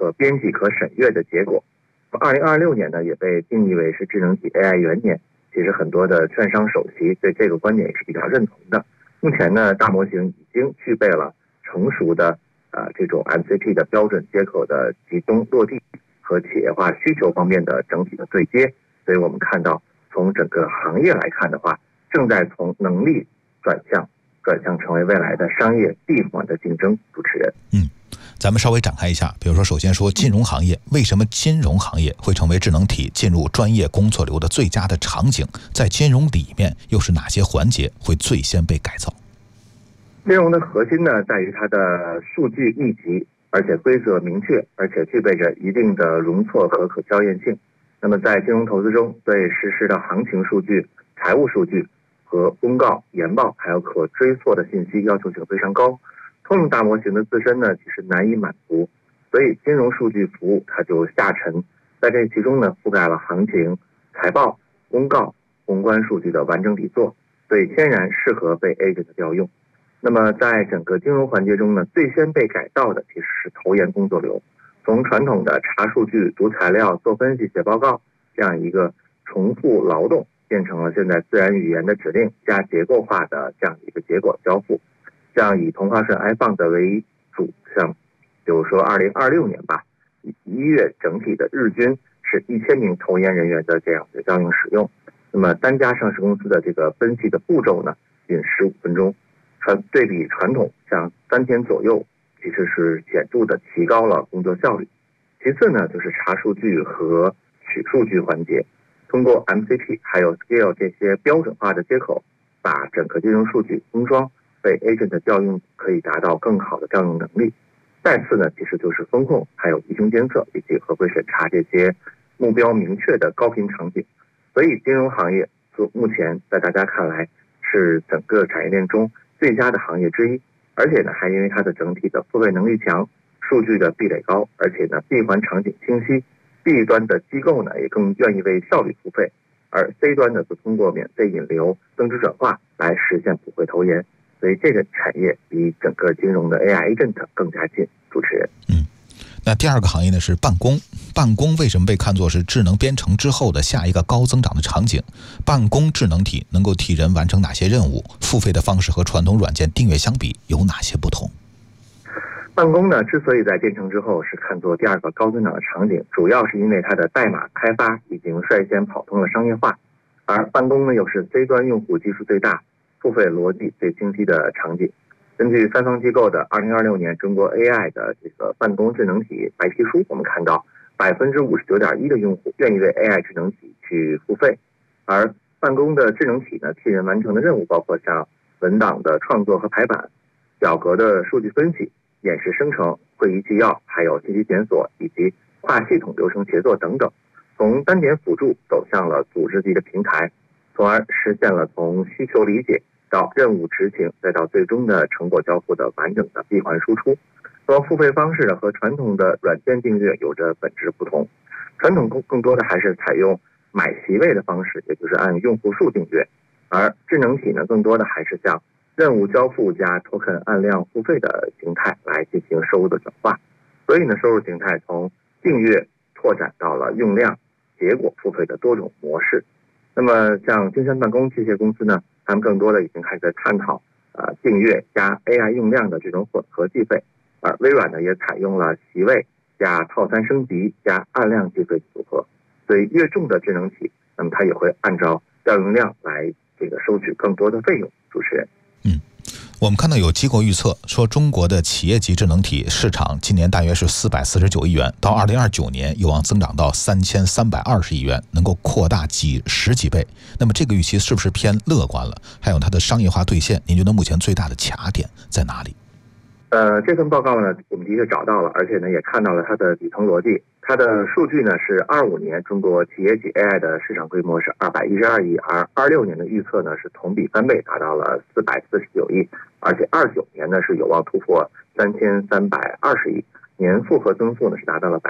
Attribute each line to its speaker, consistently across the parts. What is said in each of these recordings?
Speaker 1: 可编辑、可审阅的结果。2026年呢，也被定义为是智能体 AI 元年。其实很多的券商首席对这个观点也是比较认同的。目前呢，大模型已经具备了成熟的这种 MCP 的标准接口的集中落地和企业化需求方面的整体的对接。所以我们看到，从整个行业来看的话，正在从能力转向成为未来的商业闭环的竞争。主持人，
Speaker 2: 咱们稍微展开一下，比如说，首先说金融行业，为什么金融行业会成为智能体进入专业工作流的最佳的场景？在金融里面，又是哪些环节会最先被改造？
Speaker 1: 金融的核心呢，在于它的数据密集，而且规则明确，而且具备着一定的容错和可校验性。那么在金融投资中，对实时的行情数据、财务数据和公告、研报，还有可追溯的信息要求性非常高。通用大模型的自身呢，其实难以满足，所以金融数据服务它就下沉，在这其中呢，覆盖了行情、财报、公告、宏观数据的完整底座，所以天然适合被 agent 调用。那么在整个金融环节中呢，最先被改造的其实是投研工作流，从传统的查数据、读材料、做分析、写报告这样一个重复劳动，变成了现在自然语言的指令加结构化的这样一个结果交付。像以同花顺 iFund 为主，像比如说2026年吧，1月整体的日均是1000名投研人员的这样的调用使用。那么单家上市公司的这个分析的步骤呢，仅15分钟，对比传统像3天左右，其实是显著的提高了工作效率。其次呢，就是查数据和取数据环节，通过 MCP 还有 Scale 这些标准化的接口，把整个金融数据封装，被 agent 的调用可以达到更好的调用能力。再次呢，其实就是风控，还有疑凶监测以及合规审查这些目标明确的高频场景。所以金融行业目前在大家看来是整个产业链中最佳的行业之一，而且呢，还因为它的整体的付费能力强，数据的壁垒高，而且呢，闭环场景清晰。B 端的机构呢，也更愿意为效率付费，而 C 端呢，则通过免费引流、增值转化来实现普惠投研。所以这个产业比整个金融的 AI agent 更加近。主持人，
Speaker 2: 那第二个行业呢是办公。办公为什么被看作是智能编程之后的下一个高增长的场景？办公智能体能够替人完成哪些任务？付费的方式和传统软件订阅相比有哪些不同？
Speaker 1: 办公呢，之所以在编程之后是看作第二个高增长的场景，主要是因为它的代码开发已经率先跑通了商业化，而办公呢又是 C 端用户基数最大、付费逻辑最清晰的场景。根据三方机构的2026年中国 AI 的这个办公智能体白皮书，我们看到 59.1% 的用户愿意为 AI 智能体去付费，而办公的智能体呢，替人完成的任务包括像文档的创作和排版、表格的数据分析、演示生成、会议纪要，还有信息检索以及跨系统流程协作等等，从单点辅助走向了组织级的平台，从而实现了从需求理解到任务执行，再到最终的成果交付的完整的闭环输出。那么付费方式和传统的软件订阅有着本质不同，传统更多的还是采用买席位的方式，也就是按用户数订阅，而智能体呢，更多的还是像任务交付加 token 按量付费的形态来进行收入的转化。所以呢，收入形态从订阅拓展到了用量、结果付费的多种模式。那么像金山办公这些公司呢，他们更多的已经开始在探讨订阅加 AI 用量的这种混合计费，而微软呢也采用了席位加套餐升级加按量计费组合。所以越重的智能体，那么它也会按照调用量来这个收取更多的费用。主持人，
Speaker 2: 我们看到有机构预测说，中国的企业级智能体市场今年大约是449亿元，到2029年有望增长到3320亿元，能够扩大十几倍。那么这个预期是不是偏乐观了？还有它的商业化兑现，您觉得目前最大的卡点在哪里？
Speaker 1: 这份报告呢，我们的确找到了，而且呢也看到了它的底层逻辑。它的数据呢是25年中国企业级 AI 的市场规模是212亿，而26年的预测呢是同比翻倍，达到了449亿，而且29年呢是有望突破3320亿，年复合增速呢是达到了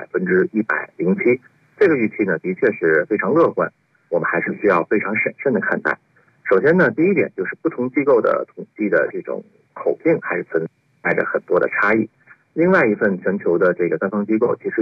Speaker 1: 107%。这个预期呢的确是非常乐观，我们还是需要非常审慎的看待。首先呢，第一点就是不同机构的统计的这种口径还是存在着很多的差异。另外一份全球的这个三方机构其实